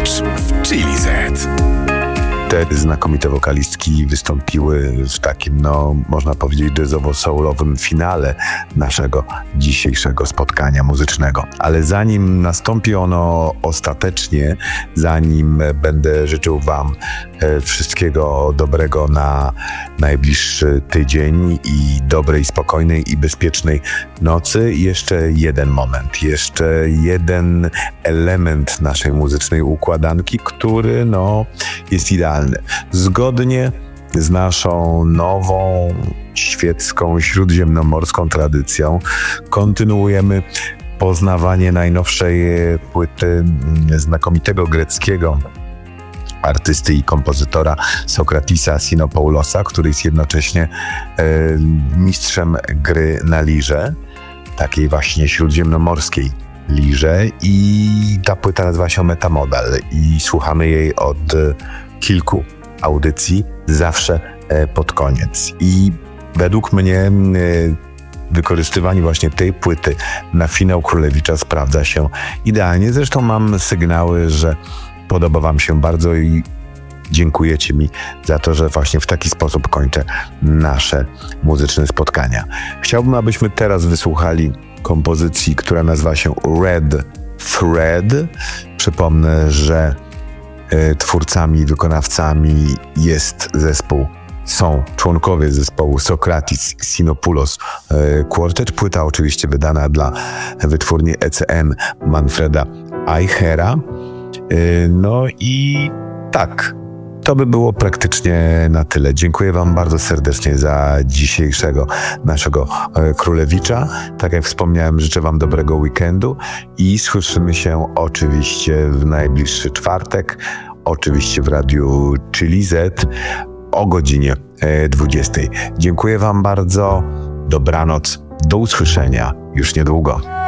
Już w Chili Z. Te znakomite wokalistki wystąpiły w takim, można powiedzieć, jazzowo-soulowym finale naszego dzisiejszego spotkania muzycznego. Ale zanim nastąpi ono ostatecznie, zanim będę życzył Wam wszystkiego dobrego na najbliższy tydzień i dobrej, spokojnej i bezpiecznej nocy, jeszcze jeden moment, jeszcze jeden element naszej muzycznej układanki, który jest idealny. Zgodnie z naszą nową, świecką, śródziemnomorską tradycją kontynuujemy poznawanie najnowszej płyty znakomitego greckiego artysty i kompozytora Sokratisa Sinopoulosa, który jest jednocześnie mistrzem gry na lirze, takiej właśnie śródziemnomorskiej lirze, i ta płyta nazywa się Metamodal i słuchamy jej od kilku audycji, zawsze pod koniec. I według mnie wykorzystywanie właśnie tej płyty na finał Królewicza sprawdza się idealnie. Zresztą mam sygnały, że podoba Wam się bardzo i dziękujecie mi za to, że właśnie w taki sposób kończę nasze muzyczne spotkania. Chciałbym, abyśmy teraz wysłuchali kompozycji, która nazywa się Red Thread. Przypomnę, że twórcami, wykonawcami są członkowie zespołu Sokratis Sinopoulos Quartet. Płyta oczywiście wydana dla wytwórni ECM Manfreda Eichera. I tak, to by było praktycznie na tyle. Dziękuję Wam bardzo serdecznie za dzisiejszego naszego Królewicza. Tak jak wspomniałem, życzę Wam dobrego weekendu i słyszymy się oczywiście w najbliższy czwartek, oczywiście w radiu Chili Z o godzinie 20. Dziękuję Wam bardzo, dobranoc, do usłyszenia już niedługo.